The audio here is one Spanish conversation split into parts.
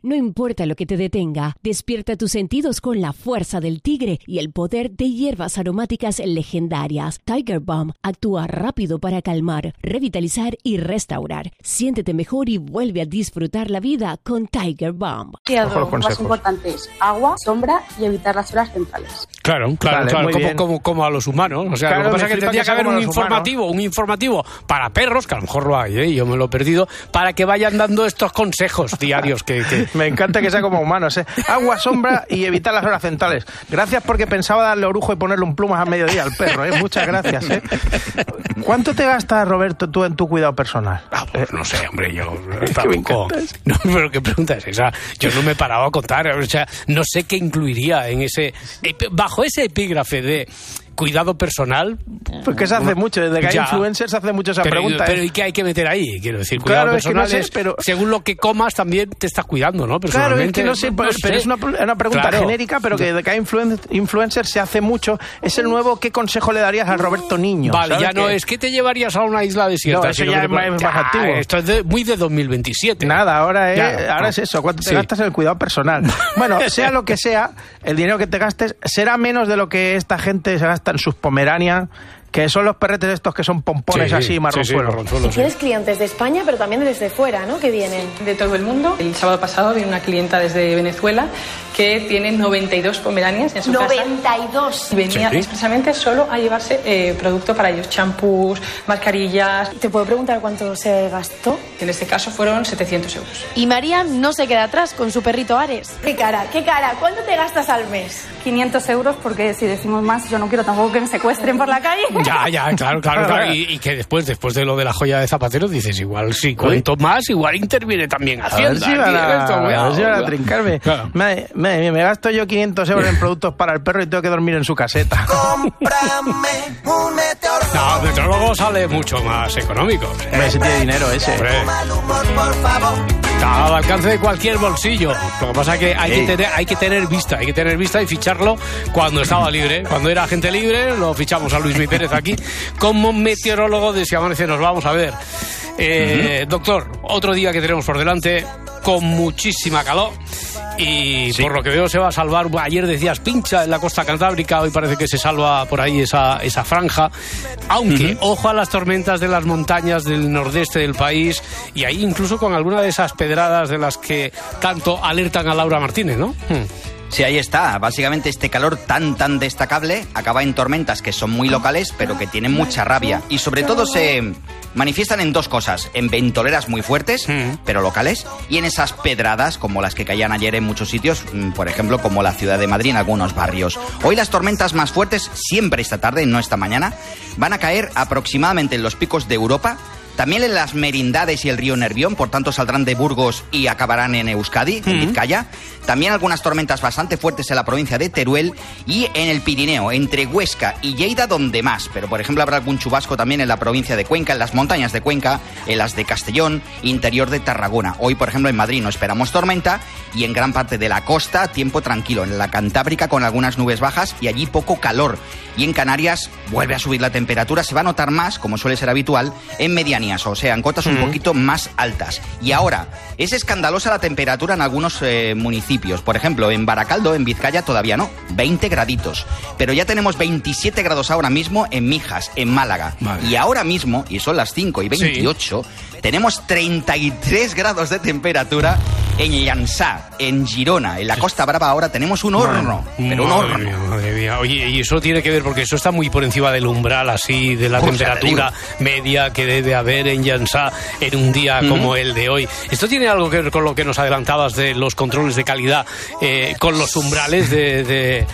No importa lo que te detenga, despierta tus sentidos con la fuerza del tigre y el poder de hierbas aromáticas legendarias. Tiger Balm actúa rápido para calmar, revitalizar y restaurar. Siéntete mejor y vuelve a disfrutar la vida con Tiger Balm. Lo más importante es agua, sombra y evitar las horas centrales. Claro, como a los humanos. O sea, claro, lo que pasa es que tendría que haber un informativo para perros, que a lo mejor lo hay, yo me lo he perdido, para que vayan dando estos consejos diarios que... Me encanta que sea como humanos, Agua, sombra y evitar las horas centrales. Gracias, porque pensaba darle orujo y ponerle un plumas a mediodía al perro, Muchas gracias, ¿Cuánto te gastas, Roberto, tú en tu cuidado personal? Pues no sé, hombre, yo tampoco... No, pero ¿qué pregunta es esa? Yo no me he parado a contar, o sea, no sé qué incluiría en ese... Bajo ese epígrafe de... cuidado personal. Porque se hace mucho, desde que hay influencers se hace mucho esa pregunta. Pero ¿y qué hay que meter ahí? Quiero decir, cuidado personal es pero... según lo que comas también te estás cuidando, ¿no? Claro, es que no sé, pero es una pregunta genérica, pero que desde que hay influencers se hace mucho. Es el nuevo, ¿qué consejo le darías a Roberto Niño? Vale, ya no es, ¿qué te llevarías a una isla desierta? No, eso ya es más antiguo. Esto es muy de 2027. Nada, ahora es eso, ¿cuánto te gastas en el cuidado personal? Bueno, sea lo que sea, el dinero que te gastes será menos de lo que esta gente se gasta en sus Pomerania, que son los perretes estos que son pompones así, marronzuelos. Y tienes clientes de España, pero también desde fuera, ¿no? Que vienen de todo el mundo. El sábado pasado vino una clienta desde Venezuela que tiene 92 pomeranias en su casa. ¡92! Y venía expresamente solo a llevarse producto para ellos, champús, mascarillas. ¿Te puedo preguntar cuánto se gastó? En este caso fueron 700 euros. Y María no se queda atrás con su perrito Ares. ¡Qué cara! ¿Cuánto te gastas al mes? 500 euros, porque si decimos más, yo no quiero tampoco que me secuestren por la calle. Ya, claro. Y que después de lo de la joya de Zapatero, dices, igual si cuento más, igual interviene también Hacienda. A ver si van a trincarme. Claro. Me gasto yo 500 euros en productos para el perro y tengo que dormir en su caseta. Cómprame un meteorólogo. No, el meteorólogo sale mucho más económico. Ese tiene dinero, ese. Está al alcance de cualquier bolsillo. Lo que pasa es que hay que tener vista y ficharlo cuando estaba libre. Cuando era gente libre, lo fichamos a Luis Mi Pérez aquí como meteorólogo de Si Amanece Nos Vamos a ver. Doctor, otro día que tenemos por delante con muchísima calor y por lo que veo se va a salvar. Ayer decías pincha en la costa cantábrica, hoy parece que se salva por ahí esa franja, aunque ojo a las tormentas de las montañas del nordeste del país, y ahí incluso con alguna de esas pedradas de las que tanto alertan a Laura Martínez, ¿no? Sí, ahí está. Básicamente este calor tan destacable acaba en tormentas que son muy locales, pero que tienen mucha rabia. Y sobre todo se manifiestan en dos cosas: en ventoleras muy fuertes, pero locales, y en esas pedradas como las que caían ayer en muchos sitios, por ejemplo, como la ciudad de Madrid en algunos barrios. Hoy las tormentas más fuertes, siempre esta tarde, no esta mañana, van a caer aproximadamente en los picos de Europa, también en las merindades y el río Nervión, por tanto saldrán de Burgos y acabarán en Euskadi, en Vizcaya. También algunas tormentas bastante fuertes en la provincia de Teruel y en el Pirineo, entre Huesca y Lleida, donde más. Pero, por ejemplo, habrá algún chubasco también en la provincia de Cuenca, en las montañas de Cuenca, en las de Castellón, interior de Tarragona. Hoy, por ejemplo, en Madrid no esperamos tormenta y en gran parte de la costa tiempo tranquilo. En la Cantábrica con algunas nubes bajas y allí poco calor. Y en Canarias vuelve a subir la temperatura, se va a notar más, como suele ser habitual, en medianías, o sea, en cotas un poquito más altas. Y ahora, es escandalosa la temperatura en algunos municipios. Por ejemplo, en Baracaldo, en Vizcaya, todavía no, 20 graditos. Pero ya tenemos 27 grados ahora mismo en Mijas, en Málaga. Vale. Y ahora mismo, y son las 5:28, tenemos 33 grados de temperatura en Llançà, en Girona. En la Costa Brava ahora tenemos un horno, pero un horno. Madre mía. Oye, y eso tiene que ver, porque eso está muy por encima del umbral, así, de la temperatura media que debe haber en Llançà en un día como el de hoy. ¿Esto tiene algo que ver con lo que nos adelantabas de los controles de calidad, con los umbrales de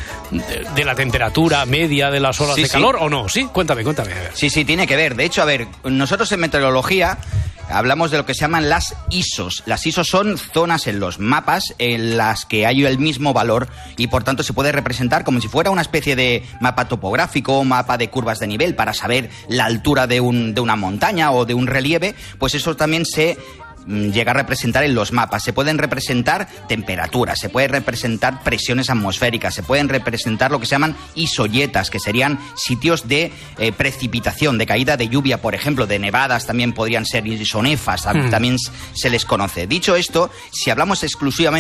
la temperatura media de las horas de calor, o no? Sí, cuéntame. Sí, tiene que ver. De hecho, a ver, nosotros en meteorología hablamos de lo que se llaman las ISOs. Las ISOs son zonas en los mapas en las que hay el mismo valor y por tanto se puede representar como si fuera una especie de mapa topográfico, mapa de curvas de nivel para saber la altura de una montaña o de un relieve. Pues eso también se llega a representar en los mapas. Se pueden representar temperaturas, se pueden representar presiones atmosféricas, se pueden representar lo que se llaman isoyetas, que serían sitios de precipitación, de caída de lluvia, por ejemplo, de nevadas también podrían ser isonefas, también se les conoce. Dicho esto, si hablamos exclusivamente